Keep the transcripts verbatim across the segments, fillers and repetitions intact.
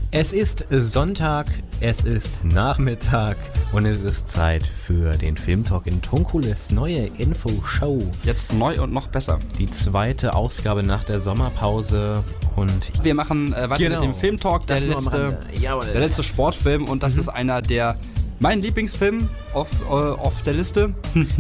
Es ist Sonntag, es ist Nachmittag und es ist Zeit für den Filmtalk in Tunkules neue Infoshow. Jetzt neu und noch besser. Die zweite Ausgabe nach der Sommerpause und wir machen äh, weiter genau. mit dem Filmtalk, der letzte, der letzte Sportfilm und das mhm. ist einer der mein Lieblingsfilm auf, äh, auf der Liste.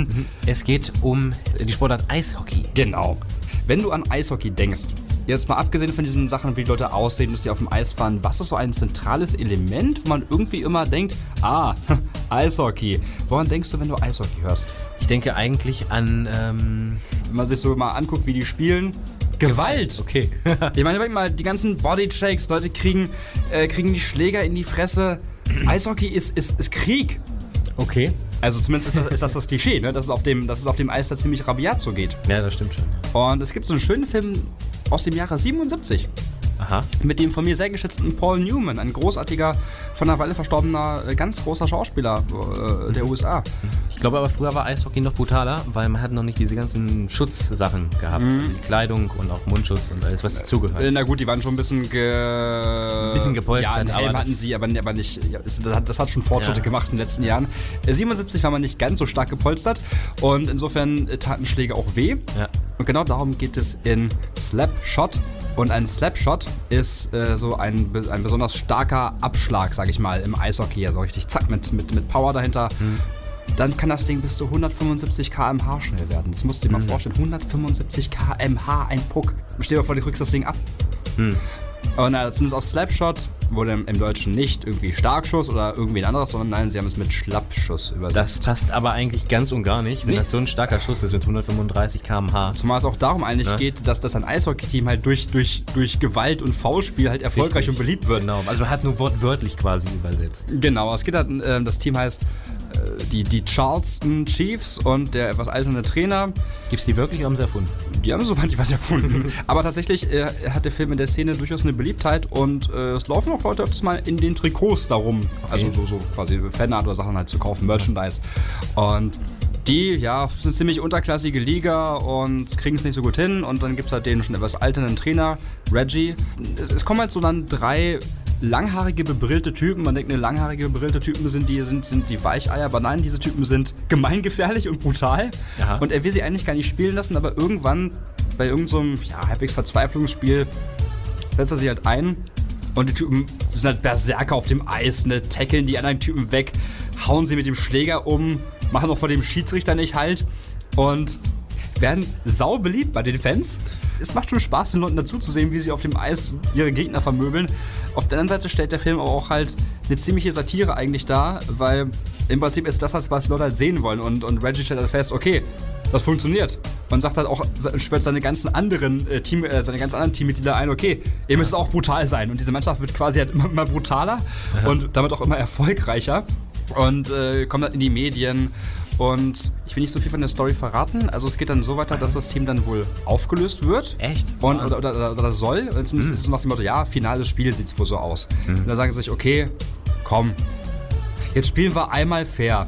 Es geht um die Sportart Eishockey. Genau. Wenn du an Eishockey denkst, jetzt mal abgesehen von diesen Sachen, wie die Leute aussehen, dass sie auf dem Eis fahren, was ist so ein zentrales Element, wo man irgendwie immer denkt, ah, Eishockey. Woran denkst du, wenn du Eishockey hörst? Ich denke eigentlich an, ähm wenn man sich so mal anguckt, wie die spielen, Gewalt. Okay. Ich meine, denk mal, die ganzen Bodychecks, Leute kriegen, äh, kriegen die Schläger in die Fresse. Eishockey ist, ist, ist Krieg. Okay. Also zumindest ist das ist das, das Klischee, ne? dass, es auf dem, dass es auf dem Eis da ziemlich rabiat so geht. Ja, das stimmt schon. Und es gibt so einen schönen Film aus dem Jahre siebenundsiebzig. Aha. Mit dem von mir sehr geschätzten Paul Newman, ein großartiger, von einer Weile verstorbener, ganz großer Schauspieler äh, der U S A. Ich glaube aber, früher war Eishockey noch brutaler, weil man hat noch nicht diese ganzen Schutzsachen gehabt. Mhm. Also die Kleidung und auch Mundschutz und alles, was dazugehört. Na gut, die waren schon ein bisschen ge... Ein bisschen gepolstert. Ja, einen Helm aber hatten sie, aber, aber nicht... Ja, das, hat, das hat schon Fortschritte ja. gemacht in den letzten Jahren. siebenundsiebzig war man nicht ganz so stark gepolstert und insofern taten Schläge auch weh. Ja. Und genau darum geht es in Slapshot. Und ein Slapshot ist äh, so ein, ein besonders starker Abschlag, sag ich mal, im Eishockey. Also richtig zack, mit, mit, mit Power dahinter. Hm. Dann kann das Ding bis zu hundertfünfundsiebzig Kilometer pro Stunde schnell werden. Das musst du dir hm. mal vorstellen. hundertfünfundsiebzig Kilometer pro Stunde, ein Puck. Stell dir vor, du kriegst das Ding ab. Hm. Und äh, zumindest aus Slapshot wurde im, im Deutschen nicht irgendwie Starkschuss oder irgendwie ein anderes, sondern nein, sie haben es mit Schlappschuss übersetzt. Das passt aber eigentlich ganz und gar nicht, wenn nee. das so ein starker Schuss ist mit hundertfünfunddreißig Kilometer pro Stunde. Zumal es auch darum eigentlich ja? geht, dass, dass ein Eishockey-Team halt durch, durch, durch Gewalt und Foulspiel halt erfolgreich Richtig. und beliebt wird. Genau, also man hat nur wortwörtlich quasi übersetzt. Genau, es geht halt, äh, das Team heißt äh, die, die Charleston Chiefs und der etwas alternde Trainer. Gibt's die wirklich oder haben sie erfunden? Die haben soweit was erfunden. Aber tatsächlich äh, hat der Film in der Szene durchaus eine Beliebtheit und äh, es laufen auch Leute öfters mal in den Trikots darum. Okay. Also so, so quasi Fanart oder Sachen halt zu kaufen, Merchandise. Und die, ja, sind ziemlich unterklassige Liga und kriegen es nicht so gut hin. Und dann gibt es halt den schon etwas alternden Trainer, Reggie. Es, es kommen halt so dann drei langhaarige, bebrillte Typen. Man denkt, ne, langhaarige, bebrillte Typen sind die, sind, sind die Weicheier. Aber nein, diese Typen sind gemeingefährlich und brutal. Aha. Und er will sie eigentlich gar nicht spielen lassen. Aber irgendwann, bei irgendeinem so ja, halbwegs Verzweiflungsspiel, setzt er sich halt ein. Und die Typen sind halt Berserker auf dem Eis, ne, tackeln die anderen Typen weg, hauen sie mit dem Schläger um, machen auch vor dem Schiedsrichter nicht halt und werden sau beliebt bei den Fans. Es macht schon Spaß, den Leuten dazu zu sehen, wie sie auf dem Eis ihre Gegner vermöbeln. Auf der anderen Seite stellt der Film aber auch halt eine ziemliche Satire eigentlich dar, weil im Prinzip ist das, was die Leute halt sehen wollen. Und, und Reggie stellt halt fest, okay, das funktioniert. Man sagt halt auch, schwört seine ganzen anderen äh, Team, äh, seine ganz anderen Teammitglieder ein, okay, ihr müsst auch brutal sein. Und diese Mannschaft wird quasi halt immer, immer brutaler Aha. und damit auch immer erfolgreicher. Und äh, kommt dann in die Medien. Und ich will nicht so viel von der Story verraten. Also es geht dann so weiter, dass das Team dann wohl aufgelöst wird. Echt? Und, oder, oder, oder soll. Und zumindest mhm. ist es so nach dem Motto, ja, finales Spiel sieht es wohl so aus. Mhm. Und dann sagen sie sich, okay, komm, jetzt spielen wir einmal fair.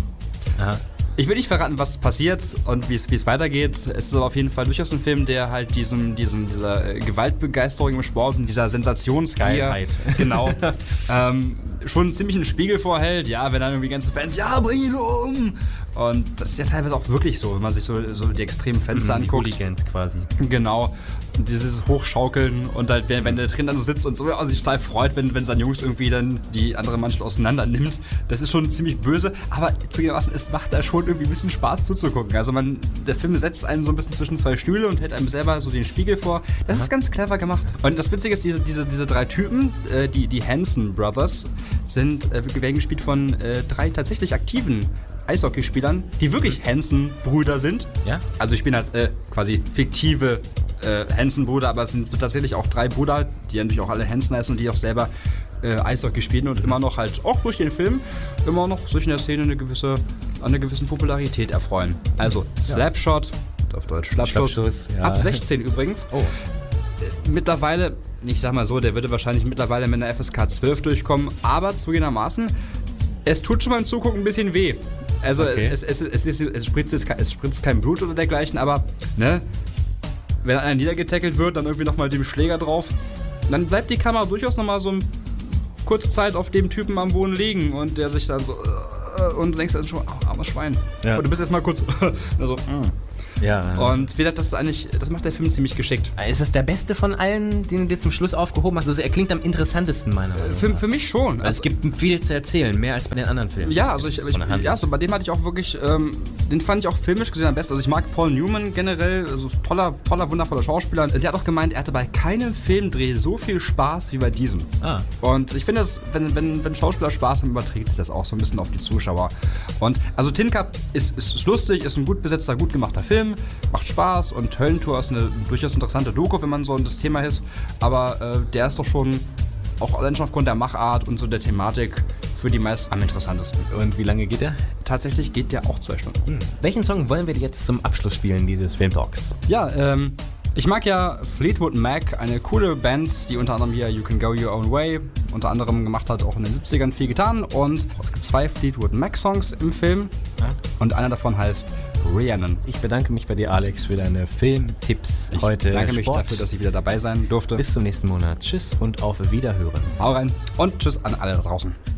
Aha. Ich will nicht verraten, was passiert und wie es weitergeht. Es ist aber auf jeden Fall durchaus ein Film, der halt diesem, diesem, dieser Gewaltbegeisterung im Sport und dieser Sensationsgier genau, ähm, schon ziemlich einen Spiegel vorhält. Ja, wenn dann irgendwie ganze Fans, ja, bring ihn um! Und das ist ja teilweise auch wirklich so, wenn man sich so, so die extremen Fenster mhm, anguckt. Hooligans quasi. Genau. Und dieses Hochschaukeln und halt, wenn, wenn der Trainer dann so sitzt und so also sich total freut, wenn, wenn seine Jungs irgendwie dann die andere Mannschaft auseinander nimmt. Das ist schon ziemlich böse, aber zugegebenermaßen, es macht da schon irgendwie ein bisschen Spaß zuzugucken. Also man, der Film setzt einen so ein bisschen zwischen zwei Stühle und hält einem selber so den Spiegel vor. Das Aha. ist ganz clever gemacht. Und das Witzige ist, diese, diese, diese drei Typen, äh, die, die Hanson Brothers, sind, äh, werden gespielt von äh, drei tatsächlich aktiven Eishockeyspielern, die wirklich Hanson-Brüder sind. Ja? Also ich bin halt äh, quasi fiktive äh, Hanson-Brüder, aber es sind tatsächlich auch drei Brüder, die natürlich auch alle Hanson heißen und die auch selber äh, Eishockey spielen und immer noch halt, auch durch den Film, immer noch sich in der Szene eine gewisse, an einer gewissen Popularität erfreuen. Also Slapshot, ja. auf Deutsch Schlappschuss, Schlappschuss ja. ab sechzehn übrigens. Oh. Äh, mittlerweile, ich sag mal so, der würde wahrscheinlich mittlerweile mit einer F S K zwölf durchkommen, aber zugegebenermaßen, es tut schon beim Zugucken ein bisschen weh. Also okay. es, es, es, es, es, spritzt, es spritzt kein Blut oder dergleichen, aber ne, wenn einer niedergetackelt wird, dann irgendwie nochmal mit dem Schläger drauf, dann bleibt die Kamera durchaus nochmal so ein kurze Zeit auf dem Typen am Boden liegen und der sich dann so äh, und du denkst dann schon, oh, armes Schwein. Ja. Und du bist erstmal kurz also, mm. Ja. Und wie gesagt, das ist eigentlich, das macht der Film ziemlich geschickt. Ist das der beste von allen, den du dir zum Schluss aufgehoben hast? Also er klingt am interessantesten, meiner Meinung nach. Für, für mich schon. Also, es gibt viel zu erzählen, mehr als bei den anderen Filmen. Ja, also ich, ich ja, so bei dem hatte ich auch wirklich, ähm, den fand ich auch filmisch gesehen am besten. Also ich mag Paul Newman generell, also toller, toller, wundervoller Schauspieler. Der hat auch gemeint, er hatte bei keinem Filmdreh so viel Spaß wie bei diesem. Ah. Und ich finde, dass, wenn, wenn, wenn Schauspieler Spaß haben, überträgt sich das auch so ein bisschen auf die Zuschauer. Und also Tin Cup ist, ist, ist lustig, ist ein gut besetzter, gut gemachter Film, macht Spaß und Höllentour ist eine durchaus interessante Doku, wenn man so in das Thema ist. Aber äh, der ist doch schon, auch allein schon aufgrund der Machart und so der Thematik, für die meisten am interessantesten. Und wie lange geht der? Tatsächlich geht der auch zwei Stunden. Hm. Welchen Song wollen wir jetzt zum Abschluss spielen, dieses Filmtalks? Ja, ähm, ich mag ja Fleetwood Mac, eine coole Band, die unter anderem hier You Can Go Your Own Way unter anderem gemacht hat, auch in den siebzigern viel getan. Und es gibt zwei Fleetwood Mac Songs im Film ja. Und einer davon heißt Rhiannon. Ich bedanke mich bei dir, Alex, für deine Filmtipps ich heute. Ich bedanke mich Sport. dafür, dass ich wieder dabei sein durfte. Bis zum nächsten Monat. Tschüss und auf Wiederhören. Hau rein und tschüss an alle da draußen.